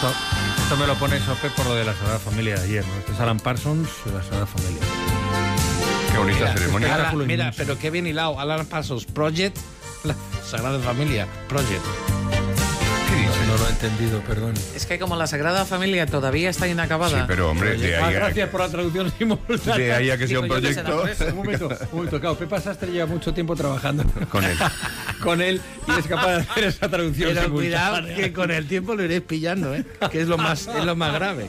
Esto me lo pone Sope por lo de la Sagrada Familia de ayer, ¿no? Esto es Alan Parsons de la Sagrada Familia. Qué bonita ceremonia. Mira, pero qué bien hilado. Alan Parsons Project, la Sagrada Familia Project. ¿Qué dices? No lo he entendido, perdón. Es que como la Sagrada Familia todavía está inacabada. Sí, pero hombre, de ahí Gracias por la traducción simultánea. de ahí a que sea un Digo yo que será proyecto. por eso. Un momento, claro, Pepa Sastre lleva mucho tiempo trabajando Con él. con él y es capaz de hacer esa traducción Pero simultánea. cuidado que con el tiempo lo iréis pillando, que es lo más grave.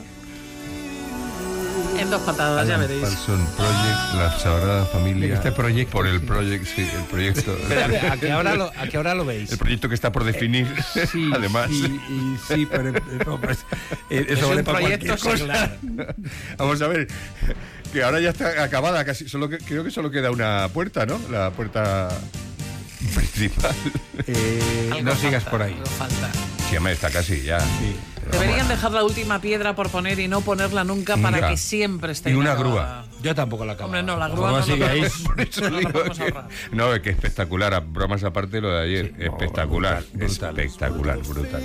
En 2 patadas, ya veréis. Parsons Project, la Sagrada Familia. Este proyecto. Por el proyecto, sí, el proyecto. Espérate, ¿a qué hora lo veis? El proyecto que está por definir, Sí, además. sí, pero Es eso vale un para proyecto cualquier cosa. singular. Vamos a ver, que ahora ya está acabada casi. Creo que solo queda una puerta, ¿no? La puerta principal. Algo No sigas falta, por ahí. algo falta. Sí, hombre, está casi ya. Sí. Deberían dejar la última piedra por poner y no ponerla nunca para Nunca. que siempre esté Y una inacabada. grúa. Yo tampoco la acabo. Hombre, no, la La grúa grúa no sigue la ahí. podemos- Por eso no la digo podemos que- ahorrar. no, es que espectacular. A bromas aparte lo de ayer. Sí, no, espectacular. brutal. Espectacular, brutal.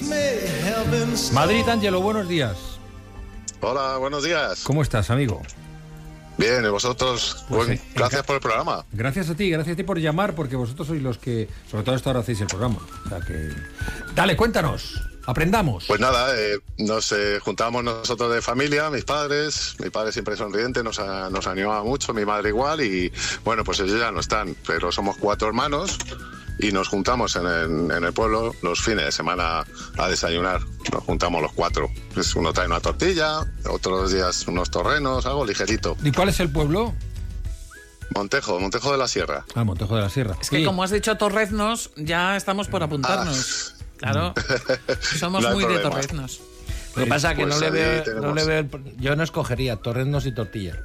Madrid, Ángelo, buenos días. Hola, buenos días. ¿Cómo estás, amigo? Bien, ¿y vosotros? Pues, Gracias por el programa. Gracias a ti por llamar, porque vosotros sois los que, sobre todo a esta hora, hacéis el programa. O sea que... Dale, cuéntanos, aprendamos. Pues nada, nos juntamos nosotros de familia, mis padres. Mi padre siempre sonriente, nos animaba mucho, mi madre igual. Y bueno, pues ellos ya no están, pero somos 4 hermanos y nos juntamos en el pueblo los fines de semana a desayunar. Nos juntamos los 4. Pues uno trae una tortilla, otros días unos torrenos, algo ligerito. ¿Y cuál es el pueblo? Montejo de la Sierra. Ah, Montejo de la Sierra. Es que Oye, como has dicho Torreznos, ya estamos por apuntarnos. Claro, somos No hay muy de problema. Torreznos. Lo que pasa es que Pues no le ahí veo, tenemos. no le veo yo no escogería torrendos y tortilla.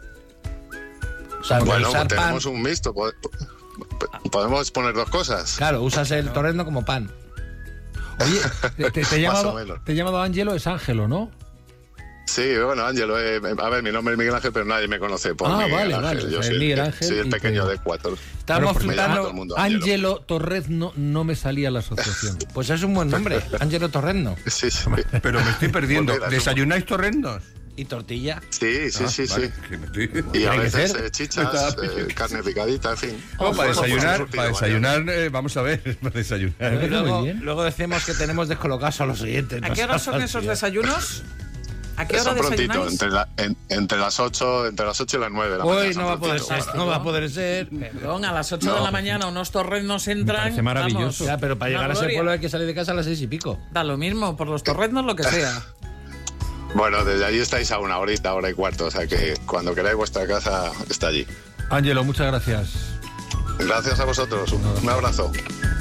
O sea, Bueno, usar pues pan. tenemos un mixto. Podemos poner 2 cosas. Claro, usas el torrendo como pan. Oye, te he Más o llamado, menos. te he llamado Ángelo, es Ángelo, ¿no? Sí, bueno, Ángelo, a ver, mi nombre es Miguel Ángel, pero nadie me conoce por Ah, Miguel vale, Ángel. vale, o Yo sea, soy, Miguel Ángel soy el y pequeño te- de 4. Estábamos Me llama todo flipando. el mundo Ángelo. Ángelo Torrez no me salía la asociación. Pues es un buen nombre, Ángelo Torrendo. Sí, sí. Pero me estoy perdiendo. Pues mira, ¿Desayunáis torrendos? Y tortilla. Sí, sí. Vale, que me estoy- Y a Tiene que veces ser. chichas, carne picadita, en fin. No, para desayunar, Mañana. vamos a ver, para desayunar. Muy Luego, bien. luego decimos que tenemos descolocados a los oyentes. ¿A qué hora son esos desayunos? ¿A qué hora Son prontito, desayunáis? entre las 8 y las 9 de la mañana. Hoy son no va a poder prontito. ser, no va a poder ser. Perdón, a las 8 de la mañana unos torreznos entran. parece maravilloso. Ya, pero para Una llegar a ese gloria. pueblo hay que salir de casa a las 6:00. Da lo mismo, por los torreznos lo que sea. Bueno, desde allí estáis a 1 horita, 1:15, o sea que cuando queráis vuestra casa está allí. Ángelo, muchas gracias. Gracias a vosotros, un abrazo.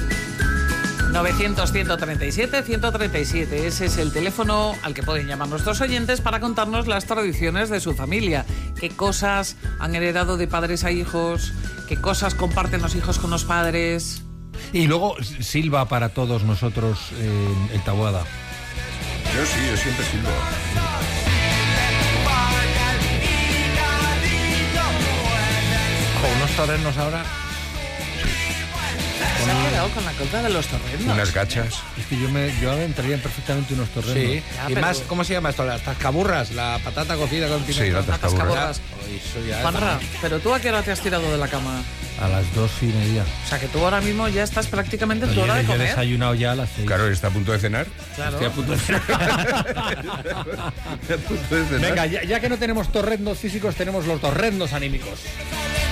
900-137-137. Ese es el teléfono al que pueden llamar nuestros oyentes para contarnos las tradiciones de su familia. ¿Qué cosas han heredado de padres a hijos? ¿Qué cosas comparten los hijos con los padres? Y luego Silva para todos nosotros en el Taboada. Yo sí, yo siempre silbo. Con unos torrenos ahora. Se han quedado con la culpa de los torreznos. Unas gachas. Es que yo entraría perfectamente unos torrenos. Sí. Ya, Y pero- más, ¿cómo se llama esto? Las tascaburras, la patata cocida con pimiento. Sí, la tascaburra. Atascaborras. Uy, eso ya Juanra, ¿pero tú a qué hora te has tirado de la cama? A las 2:30. O sea, que tú ahora mismo ya estás prácticamente en tu Yo hora de he comer. desayunado ya a las 6. Claro, está a punto de cenar. Claro. Estoy a punto de... Venga, ya que no tenemos torrendos físicos, tenemos los torrendos anímicos.